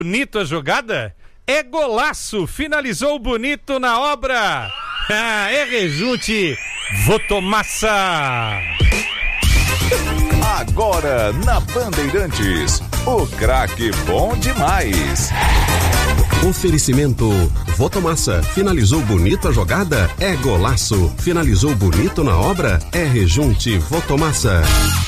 Bonito a jogada? É golaço, finalizou bonito na obra. É rejunte, Votomassa. Agora na Bandeirantes, o craque bom demais. Oferecimento Votomassa. Finalizou bonito a jogada? É golaço. Finalizou bonito na obra? É rejunte Votomassa.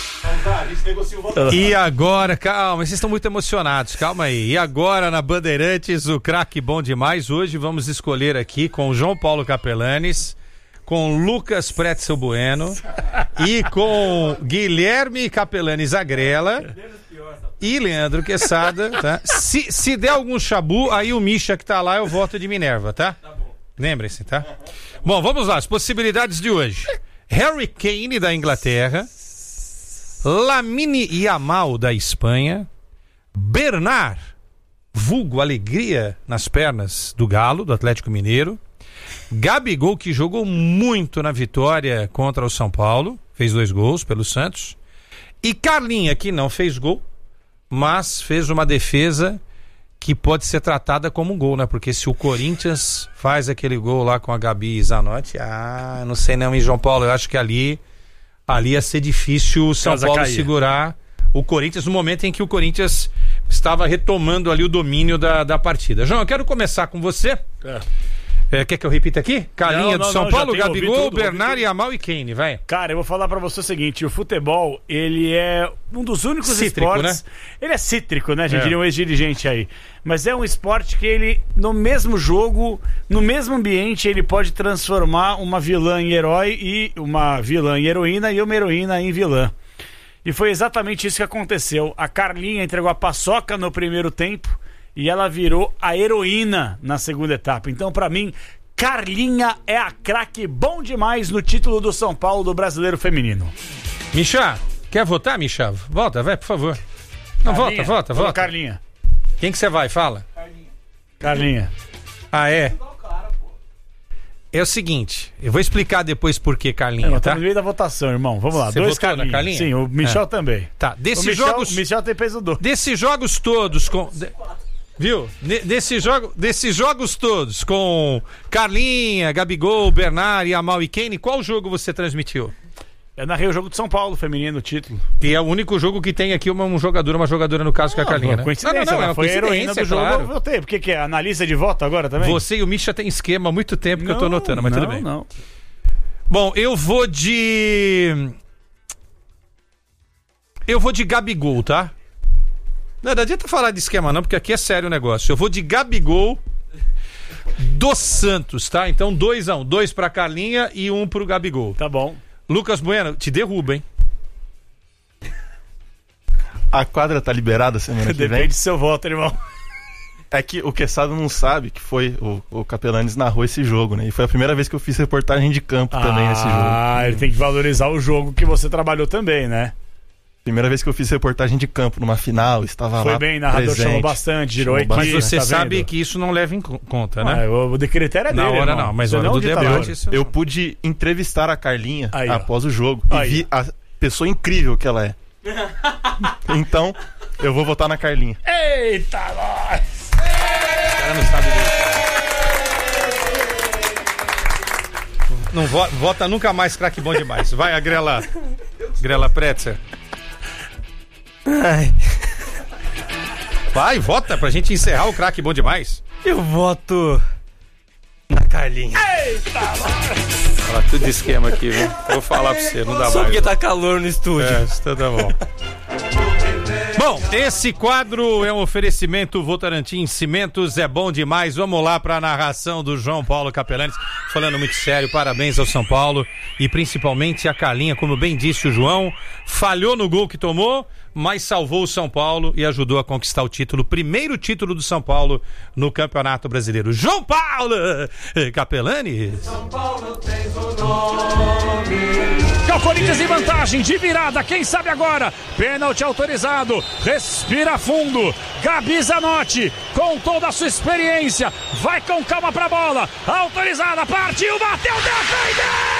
E agora, calma, vocês estão muito emocionados, calma aí. E agora na Bandeirantes, o craque bom demais. Hoje vamos escolher aqui com o João Paulo Capelanes, com Lucas Pretzel Bueno e com Guilherme Capelanes Agrela e Leandro Quesada, tá? Se der algum chabu, aí o Misha que tá lá, eu voto de Minerva, tá? Tá bom. Lembrem-se, tá? Bom, vamos lá, as possibilidades de hoje. Harry Kane da Inglaterra, Lamine Yamal da Espanha, Bernard, vulgo alegria nas pernas do Galo, do Atlético Mineiro, Gabigol, que jogou muito na vitória contra o São Paulo, fez 2 gols pelo Santos, e Carlinha, que não fez gol, mas fez uma defesa que pode ser tratada como um gol, né? Porque se o Corinthians faz aquele gol lá com a Gabi Zanotti, não sei não, hein, João Paulo, eu acho que ali ia ser difícil o São Paulo segurar o Corinthians no momento em que o Corinthians estava retomando ali o domínio da partida. João, eu quero começar com você. Quer que eu repita aqui? Carlinha do São Paulo, Gabigol, Bernard, Yamal e Kane, vai. Cara, eu vou falar pra você o seguinte, o futebol, ele é um dos únicos cítrico, esportes... né? Ele é cítrico, né? A gente diria um ex-dirigente aí. Mas é um esporte que ele, no mesmo jogo, no mesmo ambiente, ele pode transformar uma vilã em herói e uma vilã em heroína e uma heroína em vilã. E foi exatamente isso que aconteceu. A Carlinha entregou a paçoca no primeiro tempo e ela virou a heroína na segunda etapa. Então, pra mim, Carlinha é a craque bom demais no título do São Paulo do Brasileiro Feminino. Michá, quer votar, Michá? Volta, vai, por favor. Não, Carlinha, volta. Carlinha. Quem que você vai? Fala. Carlinha. Ah, é? É o seguinte, eu vou explicar depois por que Carlinha, Tá tá? no meio da votação, irmão. Vamos lá. Você 2 votou na Carlinha. Carlinha? Sim, o Michel também. Tá, O Michel tem peso 2. Desses jogos todos com... Viu? Desses jogos todos com Carlinha, Gabigol, Bernard, Yamal e Kane, qual jogo você transmitiu? Eu narrei o jogo de São Paulo, feminino, o título. E é o único jogo que tem aqui uma jogadora no caso que é a Carlinha, né? Coincidência, Não, ela foi a heroína do jogo, claro. eu votei. Porque que é analista de voto agora também? Você e o Misha tem esquema há muito tempo que eu tô notando, mas tudo bem. Não. Bom, eu vou de Gabigol, tá? Não adianta falar de esquema não, porque aqui é sério o negócio. Eu vou de Gabigol do Santos, tá? Então 2-1, 2 pra Carlinha e 1 pro Gabigol. Tá bom. Lucas Bueno, te derruba, hein? A quadra tá liberada semana que vem? Depende do seu voto, irmão. É que o Quesada não sabe que foi o Capelanes narrou esse jogo, né? E foi a primeira vez que eu fiz reportagem de campo também nesse jogo. Ah, ele tem que valorizar o jogo que você trabalhou também, né? Primeira vez que eu fiz reportagem de campo numa final, estava lá. Foi bem, narrador presente. chamou bastante, girou equipe. Mas você tá sabe vendo? que isso não leva em conta, né? O de critério é dele, Na hora irmão. não, mas Você na hora não do dita debate lá. isso Eu pude entrevistar a Carlinha Aí, ó. após o jogo Aí. e vi a pessoa incrível que ela é. Então, eu vou votar na Carlinha. Eita, nós! Os caras não sabem disso. Não vota nunca mais, craque bom demais. Vai, Agrela Pretzel. Ai, Vai, vota pra gente encerrar o craque bom demais. eu voto na Carlinha. Fala tudo de esquema aqui, viu? Vou falar pra você, não dá Só mais. porque tá calor no estúdio. Isso tá bom. Bom, esse quadro é um oferecimento Votorantim Cimentos, é bom demais. Vamos lá para a narração do João Paulo Capelanes. Falando muito sério, parabéns ao São Paulo e principalmente a Carlinha, como bem disse o João, falhou no gol que tomou, mas salvou o São Paulo e ajudou a conquistar o título, primeiro título do São Paulo no Campeonato Brasileiro. João Paulo Capelanes. São Paulo tem o nome. O Corinthians em vantagem, de virada, quem sabe agora? Pênalti autorizado, respira fundo. Gabi Zanotti, com toda a sua experiência, vai com calma pra bola. Autorizada, partiu, bateu, defendeu!